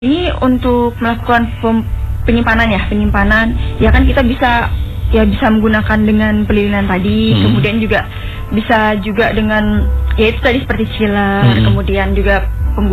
Ini untuk melakukan penyimpanan ya kan kita bisa menggunakan dengan pelilinan tadi, kemudian juga bisa juga dengan ya itu tadi seperti chiller, kemudian juga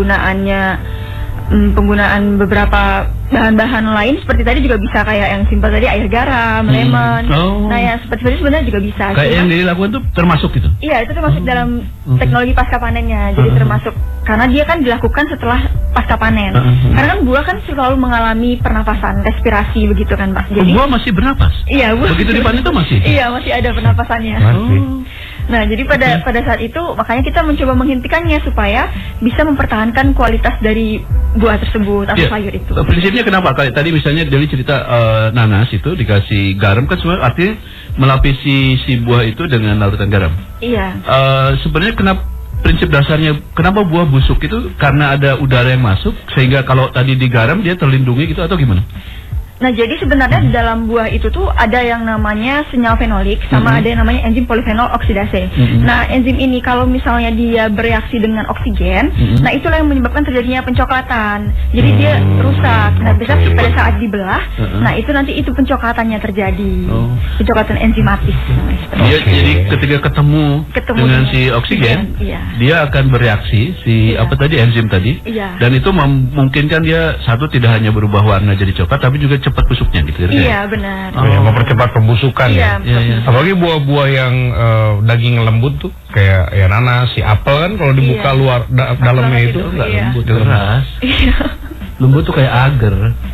penggunaan beberapa bahan-bahan lain seperti tadi juga bisa, kayak yang simpel tadi air garam, lemon. Nah ya seperti itu sebenarnya juga bisa. Kayak yang dilakukan tuh termasuk gitu? Iya, itu termasuk dalam teknologi pasca panennya. Jadi termasuk karena dia kan dilakukan setelah pasca panen. Karena kan buah kan selalu mengalami pernafasan, respirasi begitu kan Pak. Jadi buah masih bernapas? Iya, buah. Begitu dipanen itu masih? Iya, masih ada pernapasannya. Nah, jadi pada saat itu makanya kita mencoba menghentikannya supaya bisa mempertahankan kualitas dari buah tersebut atau sayur itu. Prinsipnya kenapa? Kayak tadi misalnya Deli cerita nanas itu dikasih garam kan sebenarnya artinya melapisi si buah itu dengan larutan garam. Iya. Sebenarnya prinsip dasarnya kenapa buah busuk itu karena ada udara yang masuk sehingga kalau tadi digaram dia terlindungi gitu atau gimana? Nah, jadi sebenarnya di dalam buah itu tuh ada yang namanya senyawa fenolik sama ada yang namanya enzim polifenol oksidase. Nah, enzim ini kalau misalnya dia bereaksi dengan oksigen, nah itulah yang menyebabkan terjadinya pencoklatan. Jadi dia rusak. Nah, bisa pada saat dibelah, nah itu nanti itu pencoklatannya terjadi. Pencoklatan enzimatis. Jadi ketika ketemu dengan si oksigen, dia akan bereaksi apa tadi enzim tadi. Dan itu memungkinkan dia satu tidak hanya berubah warna jadi coklat tapi juga cepat busuknya gitu. Iya, benar. Mempercepat pembusukan ya. Apalagi buah-buah yang daging lembut tuh kayak ya nanas, si apel kan kalau dibuka luar dalamnya itu enggak lembut, keras. Lembut tuh kayak agar.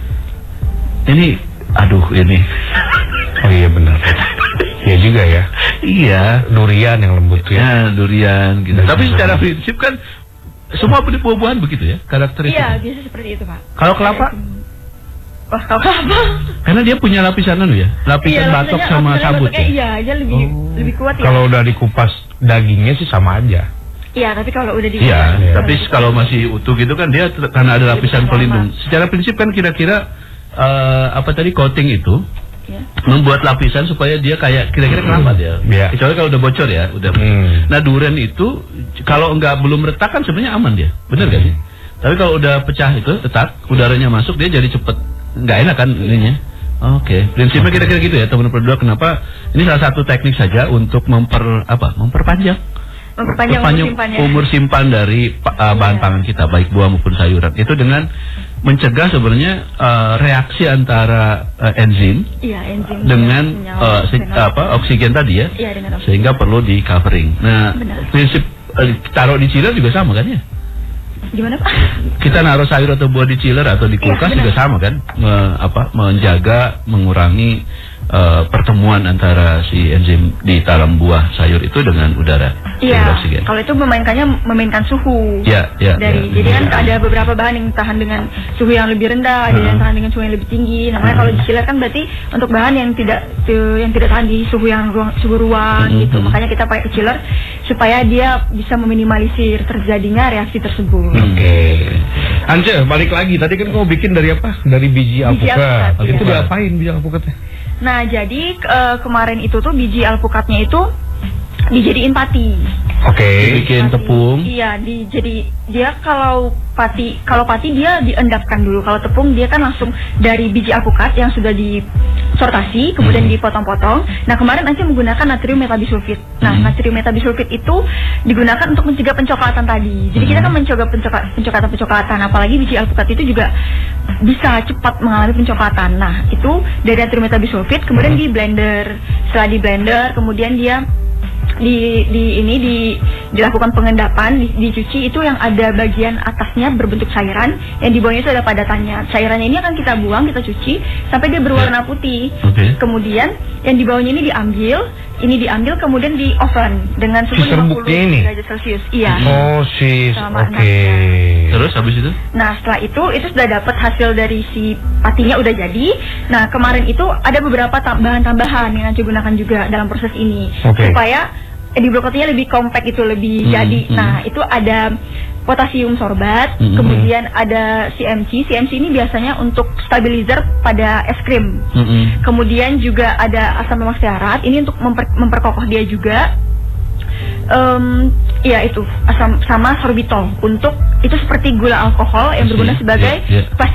Ini ini. Oh iya benar. Iya juga ya. Iya, durian yang lembut tuh ya. Durian gitu. Tapi secara prinsip kan semua buah-buahan begitu ya karakteristik. Iya, biasa seperti itu, Pak. Kalau kelapa? Kalau kelapa? Karena dia punya lapisan lapisan batok sama sabut ya. Iya, dia lebih kuat ya. Kalau udah dikupas dagingnya sih sama aja. Iya, tapi kalau udah dikupas. Iya, tapi kalau masih utuh gitu kan dia karena ada lapisan pelindung. Secara prinsip kan kira-kira coating itu membuat lapisan supaya dia kayak kira-kira kenapa dia. Kecuali kalau udah bocor ya, udah. Nah, durian itu kalau belum retak kan sebenarnya aman dia. Benar gak sih? Tapi kalau udah pecah itu retak, udaranya masuk dia jadi cepet nggak enak kan ininya. Oke. Prinsipnya kira-kira gitu ya teman-teman berdua. Kenapa ini salah satu teknik saja untuk memperpanjang umur simpan dari bahan pangan kita, baik buah maupun sayuran. Itu dengan mencegah sebenarnya reaksi antara enzim dengan oksigen tadi ya, sehingga perlu di covering. Nah, prinsip taruh di chiller juga sama kan ya? Gimana Pak? Kita naruh sayur atau buah di chiller atau di kulkas juga sama kan? Menjaga, mengurangi pertemuan antara si enzim di dalam buah sayur itu dengan udara. Iya. Kalau itu memainkan suhu. Jadi kan ada beberapa bahan yang tahan dengan suhu yang lebih rendah, ada yang tahan dengan suhu yang lebih tinggi. Namanya kalau di chiller kan berarti untuk bahan yang tidak tahan di suhu ruang gitu. Makanya kita pakai chiller supaya dia bisa meminimalisir terjadinya reaksi tersebut. Ance, balik lagi. Tadi kan kamu bikin dari apa? Dari biji alpukat. Itu diapain biji alpukatnya? Nah, jadi kemarin itu tuh biji alpukatnya itu dijadiin pati. Bikin tepung. Iya, jadi dia kalau pati dia diendapkan dulu. Kalau tepung dia kan langsung dari biji alpukat yang sudah disortasi kemudian dipotong-potong. Nah, kemarin Ance menggunakan natrium metabisulfit. Nah, natrium metabisulfit itu digunakan untuk mencegah pencoklatan tadi. Jadi kita kan mencegah pencoklatan, apalagi biji alpukat itu juga bisa cepat mengalami pencoklatan. Nah, itu dari natrium metabisulfit kemudian di blender. Setelah di blender kemudian dia dilakukan pengendapan, dicuci. Itu yang ada bagian atasnya berbentuk cairan, yang di bawahnya itu ada padatannya. Cairannya ini akan kita buang, kita cuci sampai dia berwarna putih. Kemudian yang di bawahnya ini diambil kemudian di oven dengan suhu 50 derajat Celcius. Iya. Terus habis itu? Nah, setelah itu sudah dapat hasil dari si patinya udah jadi. Nah, kemarin itu ada beberapa bahan tambahan yang Ance gunakan juga dalam proses ini supaya diblokotnya lebih kompak, itu lebih jadi. Nah, itu ada potasium sorbat, kemudian ada CMC. CMC ini biasanya untuk stabilizer pada es krim. Kemudian juga ada asam lemak stearat, ini untuk memperkokoh dia juga. Itu asam sama sorbitol untuk itu seperti gula alkohol yang berguna sebagai